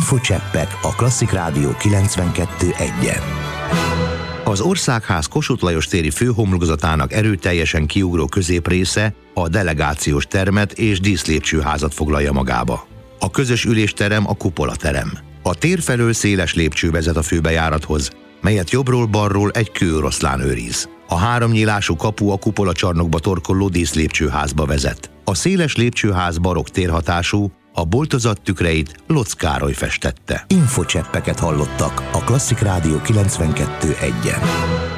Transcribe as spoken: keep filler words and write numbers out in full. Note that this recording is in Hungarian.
Infocseppek a Klasszik Rádió kilencvenkettő egyen. Az Országház Kossuth Lajos téri főhomlokzatának erőteljesen kiugró középrésze a delegációs termet és díszlépcsőházat foglalja magába. A közös ülésterem a kupolaterem. A tér felől széles lépcső vezet a főbejárathoz, melyet jobbról-balról egy kőoroszlán őriz. A háromnyílású kapu a kupolacsarnokba torkolló díszlépcsőházba vezet. A széles lépcsőház barokk térhatású, a boltozat tükreit Lotz Károly festette. Infocseppeket hallottak a Klasszik Rádió kilencvenkettő egyen.